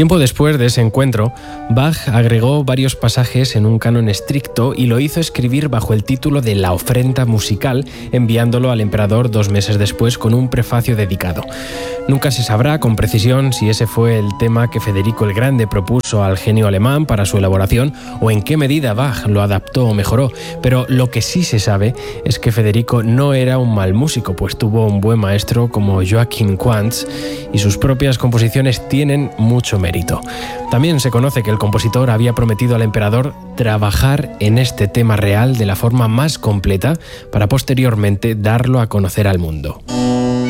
Tiempo después de ese encuentro, Bach agregó varios pasajes en un canon estricto y lo hizo escribir bajo el título de La ofrenda musical, enviándolo al emperador 2 meses después con un prefacio dedicado. Nunca se sabrá con precisión si ese fue el tema que Federico el Grande propuso al genio alemán para su elaboración o en qué medida Bach lo adaptó o mejoró, pero lo que sí se sabe es que Federico no era un mal músico, pues tuvo un buen maestro como Joachim Quantz y sus propias composiciones tienen mucho mérito. También se conoce que el compositor había prometido al emperador trabajar en este tema real de la forma más completa para posteriormente darlo a conocer al mundo.